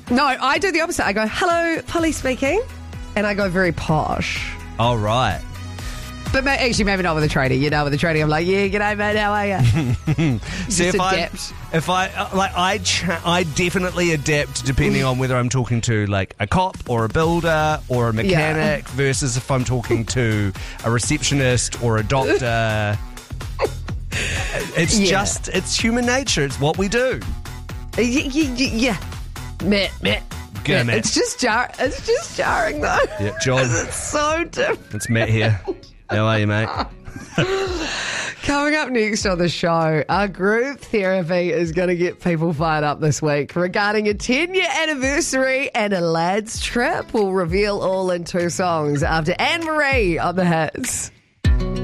No, I do the opposite. I go, hello, Polly speaking. And I go very posh. Oh, right. But actually, maybe not with a tradie. You know, with a tradie, I'm like, yeah, g'day, mate, how are you? See, I definitely adapt depending on whether I'm talking to like a cop or a builder or a mechanic versus if I'm talking to a receptionist or a doctor. It's human nature. It's what we do. Yeah. Meh. It's just jarring though. Yeah, John. It's so different. It's Matt here. How are you, mate? Coming up next on the show, our group therapy is going to get people fired up this week regarding a 10-year anniversary and a lads trip. We'll reveal all in 2 songs after Anne Marie on the hits.